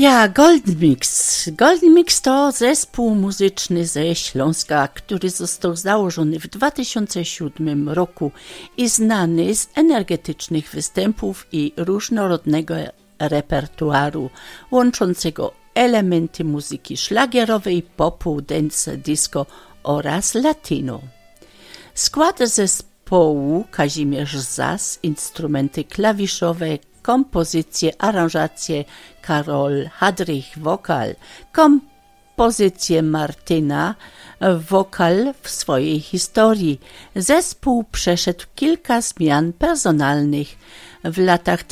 Ja, Goldmix. Goldmix to zespół muzyczny ze Śląska, który został założony w 2007 roku i znany z energetycznych występów i różnorodnego repertuaru łączącego elementy muzyki szlagierowej, popu, dance, disco oraz latino. Skład zespołu: Kazimierz Zas, instrumenty klawiszowe, kompozycje, aranżacje Karol Hadrych, wokal, kompozycje Martyna, wokal w swojej historii. Zespół przeszedł kilka zmian personalnych w latach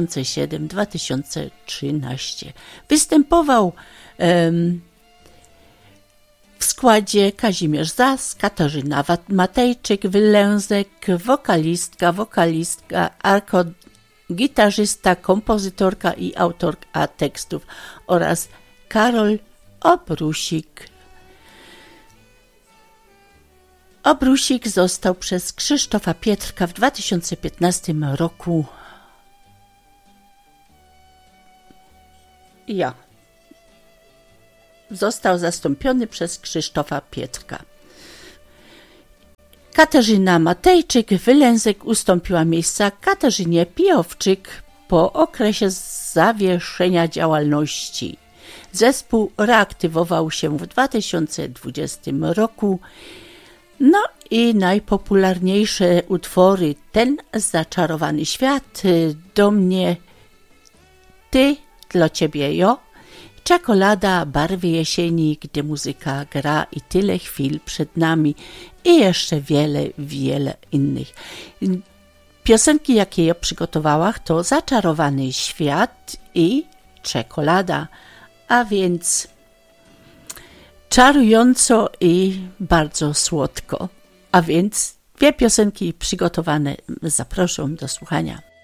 2007-2013. Występował w składzie Kazimierz Zas, Katarzyna Matejczyk-Wylęzek, wokalistka, gitarzysta, kompozytorka i autorka tekstów oraz Karol Obrusik. Obrusik został przez Krzysztofa Pietrka w 2015 roku został zastąpiony przez Krzysztofa Pietrka. Katarzyna Matejczyk-Wylęzek ustąpiła miejsca Katarzynie Pijowczyk po okresie zawieszenia działalności. Zespół reaktywował się w 2020 roku. No i najpopularniejsze utwory: Ten zaczarowany świat, Do mnie, Ty, dla Ciebie jo, Czekolada, Barwy jesieni, Gdy muzyka gra i Tyle chwil przed nami i jeszcze wiele innych. Piosenki, jakie ja przygotowałam, to Zaczarowany świat i Czekolada, a więc czarująco i bardzo słodko. A więc dwie piosenki przygotowane. Zapraszam do słuchania.